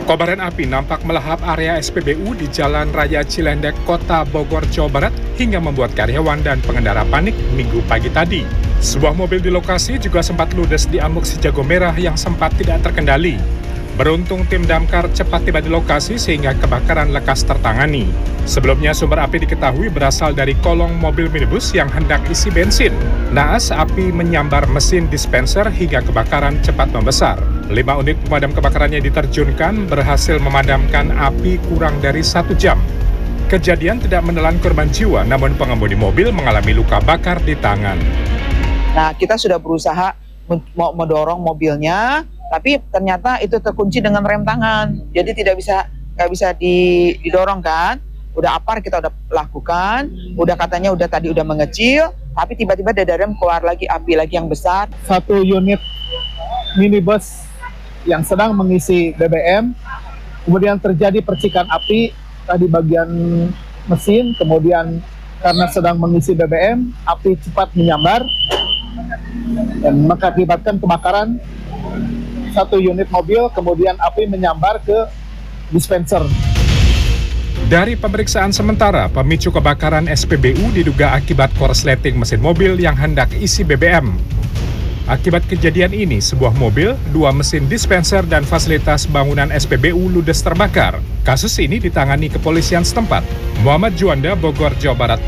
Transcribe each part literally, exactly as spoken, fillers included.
Kobaran api nampak melahap area S P B U di Jalan Raya Cilendek, Kota Bogor, Jawa Barat hingga membuat karyawan dan pengendara panik Minggu pagi tadi. Sebuah mobil di lokasi juga sempat ludes di amuk si jago merah yang sempat tidak terkendali. Beruntung tim damkar cepat tiba di lokasi sehingga kebakaran lekas tertangani. Sebelumnya sumber api diketahui berasal dari kolong mobil minibus yang hendak isi bensin. Naas api menyambar mesin dispenser hingga kebakaran cepat membesar. Lima unit pemadam kebakarannya diterjunkan berhasil memadamkan api kurang dari satu jam. Kejadian tidak menelan korban jiwa, namun pengemudi mobil mengalami luka bakar di tangan. Nah, kita sudah berusaha mau mendorong mobilnya, tapi ternyata itu terkunci dengan rem tangan, jadi tidak bisa nggak bisa didorong kan. Udah apar kita udah lakukan, udah katanya udah tadi udah mengecil, tapi tiba-tiba dari rem keluar lagi api lagi yang besar. Satu unit minibus yang sedang mengisi B B M, kemudian terjadi percikan api tadi bagian mesin, kemudian karena sedang mengisi B B M, api cepat menyambar dan mengakibatkan kebakaran satu unit mobil, kemudian api menyambar ke dispenser. Dari pemeriksaan sementara, pemicu kebakaran S P B U diduga akibat korsleting mesin mobil yang hendak isi B B M. Akibat kejadian ini, sebuah mobil, dua mesin dispenser dan fasilitas bangunan S P B U ludes terbakar. Kasus ini ditangani kepolisian setempat. Muhammad Juanda, Bogor, Jawa Barat.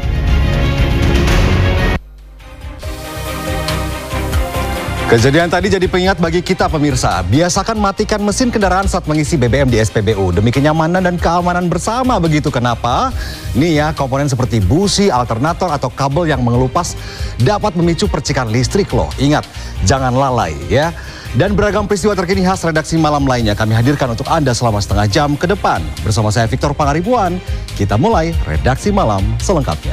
Kejadian tadi jadi pengingat bagi kita pemirsa, biasakan matikan mesin kendaraan saat mengisi B B M di S P B U demi kenyamanan dan keamanan bersama. Begitu kenapa? Nih ya, komponen seperti busi, alternator atau kabel yang mengelupas dapat memicu percikan listrik loh. Ingat, jangan lalai ya. Dan beragam peristiwa terkini khas redaksi malam lainnya kami hadirkan untuk Anda selama setengah jam ke depan. Bersama saya Victor Pangaribuan, kita mulai redaksi malam selengkapnya.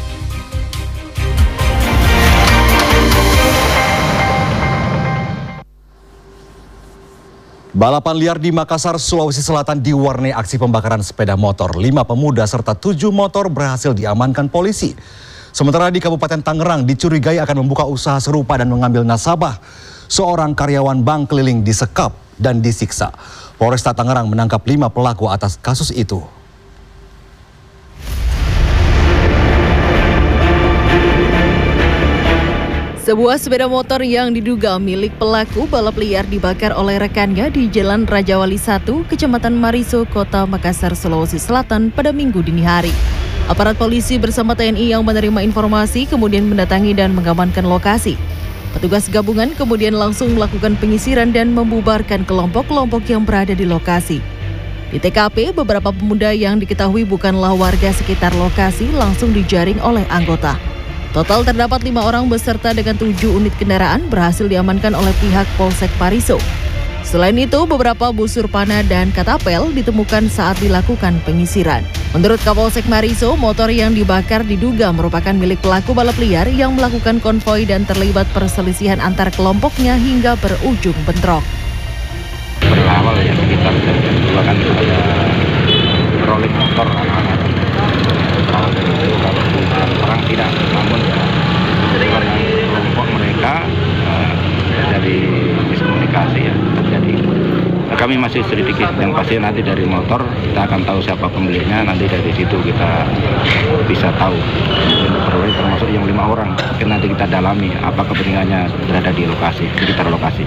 Balapan liar di Makassar, Sulawesi Selatan diwarnai aksi pembakaran sepeda motor. Lima pemuda serta tujuh motor berhasil diamankan polisi. Sementara di Kabupaten Tangerang dicurigai akan membuka usaha serupa dan mengambil nasabah. Seorang karyawan bank keliling disekap dan disiksa. Polresta Tangerang menangkap lima pelaku atas kasus itu. Sebuah sepeda motor yang diduga milik pelaku balap liar dibakar oleh rekannya di Jalan Raja Wali satu, Kecamatan Mariso, Kota Makassar, Sulawesi Selatan pada Minggu dini hari. Aparat polisi bersama T N I yang menerima informasi kemudian mendatangi dan mengamankan lokasi. Petugas gabungan kemudian langsung melakukan penyisiran dan membubarkan kelompok-kelompok yang berada di lokasi. Di T K P, beberapa pemuda yang diketahui bukanlah warga sekitar lokasi langsung dijaring oleh anggota. Total terdapat lima orang beserta dengan tujuh unit kendaraan berhasil diamankan oleh pihak Polsek Mariso. Selain itu, beberapa busur panah dan katapel ditemukan saat dilakukan penyisiran. Menurut Kapolsek Mariso, motor yang dibakar diduga merupakan milik pelaku balap liar yang melakukan konvoi dan terlibat perselisihan antar kelompoknya hingga berujung bentrok. Berawal ya sekitar jam dua kan ada rolling motor anak-anak. Berawal dari itu kalau orang tidak, namun karena kelompok mereka uh, dari miskomunikasi ya terjadi. Nah, kami masih sedikit yang pasti nanti dari motor kita akan tahu siapa pemiliknya, nanti dari situ kita bisa tahu. Peroleh termasuk yang lima orang, mungkin nanti kita dalami apa kepentingannya berada di lokasi, sekitar lokasi.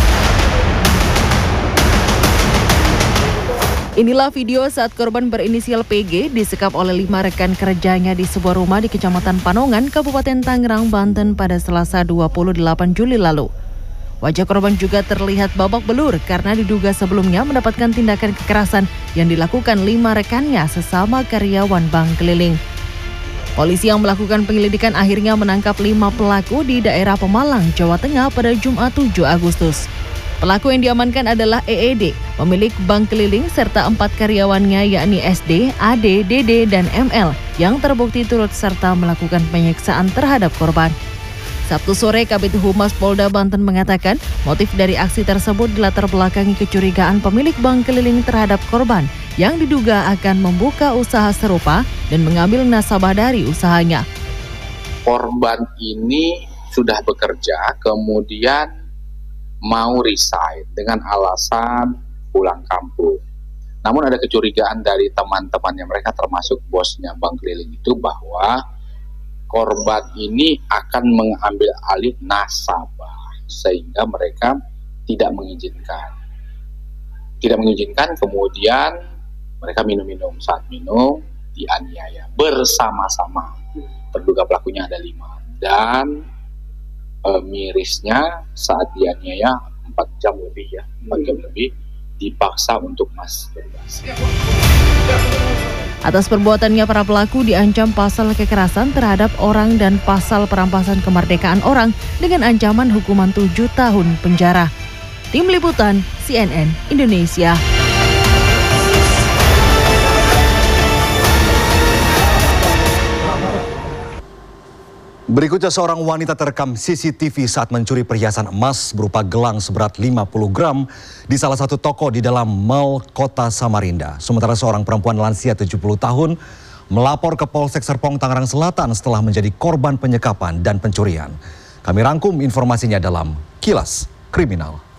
Inilah video saat korban berinisial P G disekap oleh lima rekan kerjanya di sebuah rumah di Kecamatan Panongan, Kabupaten Tangerang, Banten pada Selasa dua puluh delapan Juli lalu. Wajah korban juga terlihat babak belur karena diduga sebelumnya mendapatkan tindakan kekerasan yang dilakukan lima rekannya sesama karyawan bank keliling. Polisi yang melakukan penyelidikan akhirnya menangkap lima pelaku di daerah Pemalang, Jawa Tengah pada Jumat tujuh Agustus. Pelaku yang diamankan adalah E E D, pemilik bank keliling serta empat karyawannya yakni S D, A D, D D, dan M L yang terbukti turut serta melakukan penyiksaan terhadap korban. Sabtu sore, Kabid Humas Polda Banten mengatakan motif dari aksi tersebut dilatar belakangi kecurigaan pemilik bank keliling terhadap korban yang diduga akan membuka usaha serupa dan mengambil nasabah dari usahanya. Korban ini sudah bekerja, kemudian mau resign dengan alasan pulang kampung. Namun ada kecurigaan dari teman-temannya mereka termasuk bosnya bank keliling itu bahwa korban ini akan mengambil alih nasabah sehingga mereka tidak mengizinkan. Tidak mengizinkan, kemudian mereka minum-minum. Saat minum dianiaya bersama-sama. Terduga pelakunya ada lima. Dan e, mirisnya saat dianiaya empat jam lebih ya, empat jam lebih dipaksa untuk masturbasi. Atas perbuatannya para pelaku diancam pasal kekerasan terhadap orang dan pasal perampasan kemerdekaan orang dengan ancaman hukuman tujuh tahun penjara. Tim Liputan C N N Indonesia. Berikutnya seorang wanita terekam C C T V saat mencuri perhiasan emas berupa gelang seberat lima puluh gram di salah satu toko di dalam Mall Kota Samarinda. Sementara seorang perempuan lansia tujuh puluh tahun melapor ke Polsek Serpong Tangerang Selatan setelah menjadi korban penyekapan dan pencurian. Kami rangkum informasinya dalam Kilas Kriminal.